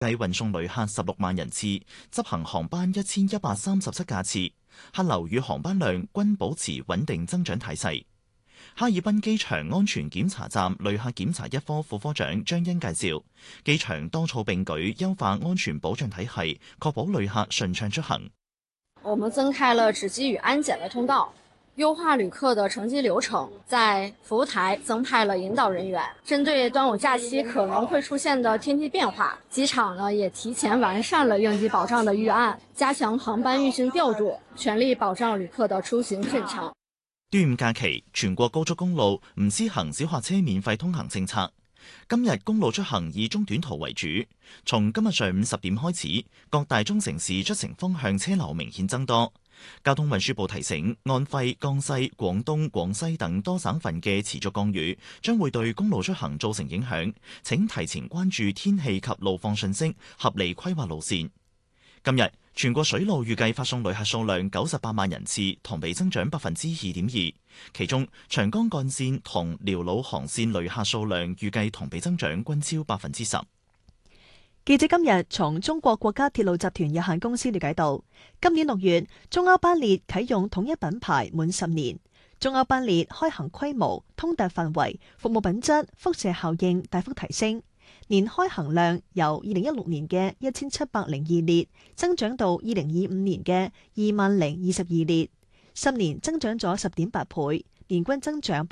計運送旅客16萬人次，執行航班1137架次，客流與航班量均保持穩定增長態勢。哈爾濱機場安全檢查站旅客檢查一科副科長張欣介紹，機場多措並舉，優化安全保障體系，確保旅客順暢出行。 我們增開了值機與安檢的通道，優化旅客的乘機流程，在服務台增派了引導人員。針對端午假期可能會出現的天氣變化，機場呢也提前完善了應急保障的預案，加強航班運行調度，全力保障旅客的出行順暢。 端午假期，全國高速公路唔施行小客車免費通行政策。今日公路出行以中短途為主。從今日上午10點開始，各大中城市出城方向車流明顯增多。交通運輸部提醒，安徽、江西、廣東、廣西等多省份嘅持續降雨將會對公路出行造成影響，請提前關注天氣及路況信息，合理規劃路線。今日全國水路預計發送旅客數量98萬人次，同比增長2.2%。其中長江幹線同遼魯航線旅客數量預計同比增長均超10%。 記者今日從中國國家鐵路集團有限公司了解到，今年6月中歐班列啟用統一品牌滿10年，中歐班列開行規模、通達範圍、服務品質、輻射效應大幅提升。年開行量由2016年嘅1702列增長到2025年嘅20022列，10年增長咗10.8倍，年均增長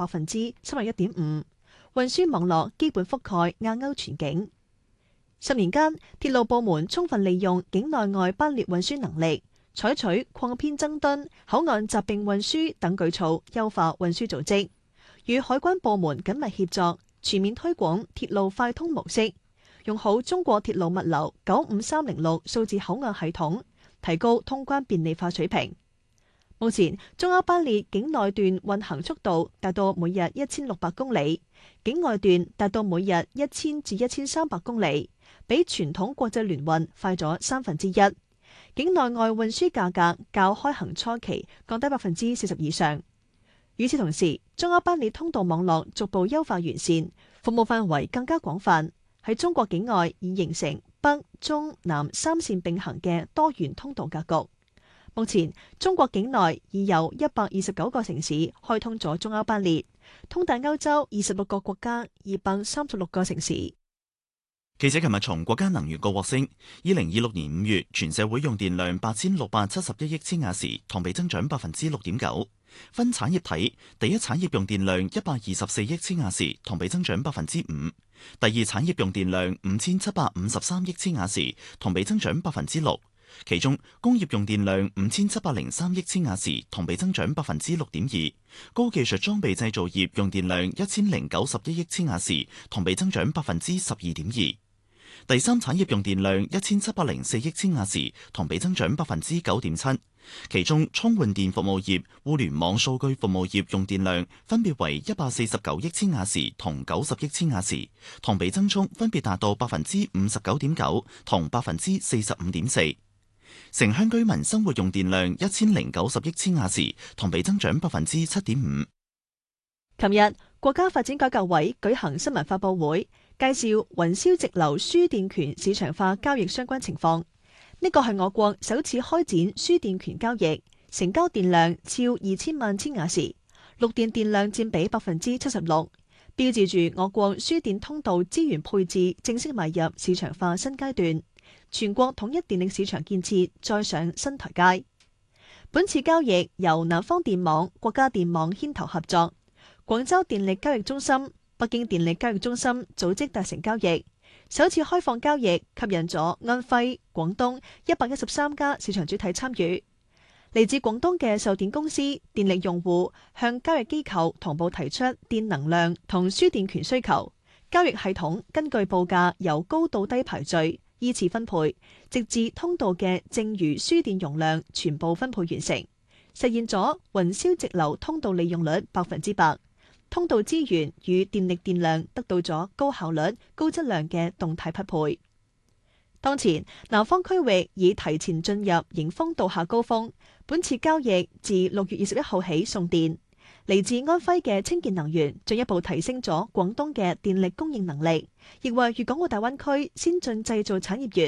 31.5%。運輸網絡基本覆蓋亞歐全境。10年間，鐵路部門充分利用境內外班列運輸能力，採取擴編增敦、口岸集並運輸等舉措，優化運輸組織，與海關部門緊密協作，全面推廣鐵路快通模式，用好中國鐵路物流95306數字口岸系統，提高通關便利化水平。目前中歐班列境內段運行速度達到每日1600公里，境外段達到每日1000至1300公里，比傳統國際聯運快咗1/3。境內外運輸價格較開行初期降低40%以上。與此同時，中歐班列通道網絡逐步優化完善，服務範圍更加廣泛，喺中國境外已形成北、中、南3線並行嘅多元通道格局。目前，中國境內已有129個城市開通咗中歐班列，通達歐洲26個國家236個城市。 記者琴日從國家能源局獲悉，2026年5月全社會用電量8671億千瓦時，同比增長6.9%。分產業睇，第一產業用電量124億千瓦時，同比增長5%；第二產業用電量5753億千瓦時，同比增長6%。其中工業用電量5703億千瓦時，同比增長6.2%；高技術裝備製造業用電量1091億千瓦時，同比增長12.2%。第三產業用電量1704億千瓦時，同比增長9.7%。其中充換電服務業、互聯網數據服務業用電量分別為149億千瓦時同90億千瓦時，同比增速分別達到59.9%同45.4%。城鄉居民生活用電量1090億千瓦時，同比增長7.5%。 琴日，國家發展改革委舉行新聞發佈會，介紹雲霄直流輸電權市場化交易相關情況。呢個係我國首次開展輸電權交易，成交電量超2000萬千瓦時，綠電電量佔比76%，標誌住我國輸電通道資源配置正式邁入市場化新階段，全國統一電力市場建設再上新台階。本次交易由南方電網、國家電網牽頭合作，廣州電力交易中心、北京電力交易中心組織達成交易。首次開放交易吸引咗安徽、廣東113家市場主體參與。嚟自廣東嘅售電公司、電力用戶向交易機構同步提出電能量同輸電權需求，交易系統根據報價由高到低排序，依次分配，直至通道嘅剩餘輸電容量全部分配完成，實現咗雲霄直流通道利用率100%。通道資源與電力電量得到咗高效率、高質量嘅動態匹配。當前南方區域已提前進入迎風度夏高峰，本次交易自6月21號起送電。 嚟自安徽嘅清潔能源進一步提升咗廣東嘅電力供應能力，亦為粵港澳大灣區先進製造產業園